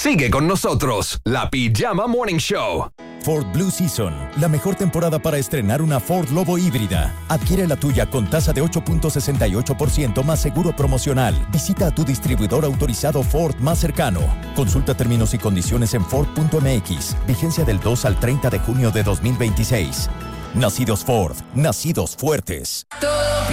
Sigue con nosotros, la Pijama Morning Show. Ford Blue Season, la mejor temporada para estrenar una Ford Lobo híbrida. Adquiere la tuya con tasa de 8.68% más seguro promocional. Visita a tu distribuidor autorizado Ford más cercano. Consulta términos y condiciones en Ford.mx. Vigencia del 2 al 30 de junio de 2026. Nacidos Ford, nacidos fuertes.